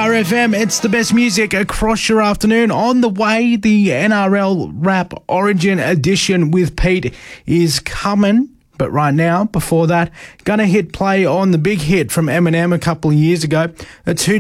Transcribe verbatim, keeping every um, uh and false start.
R F M. It's the best music across your afternoon. On the way, the N R L Rap Origin Edition with Pete is coming. But right now, before that, gonna hit play on the big hit from Eminem a couple of years ago. A two